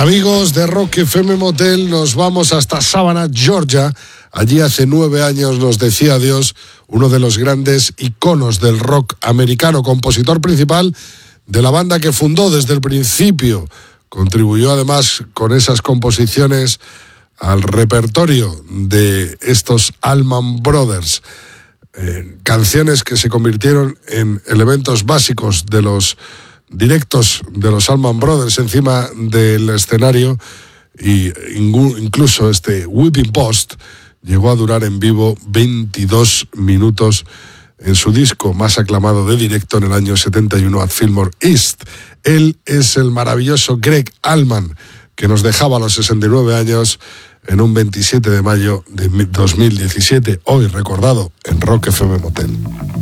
Amigos de Rock FM Motel, nos vamos hasta Savannah, Georgia. Allí hace 9 años nos decía adiós uno de los grandes iconos del rock americano, compositor principal de la banda que fundó desde el principio. Contribuyó además con esas composiciones al repertorio de estos Allman Brothers. Canciones que se convirtieron en elementos básicos de los directos de los Allman Brothers encima del escenario, y incluso este Whipping Post llegó a durar en vivo 22 minutos en su disco más aclamado de directo en el año 71, At Fillmore East. Él es el maravilloso Gregg Allman, que nos dejaba a los 69 años en un 27 de mayo de 2017, hoy recordado en Rock FM Motel.